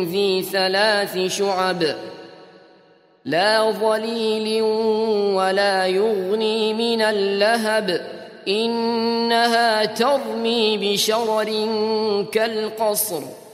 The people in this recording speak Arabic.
ذي 3 شعب لا ظليل ولا يغني من اللهب إنها ترمي بشرر كالقصر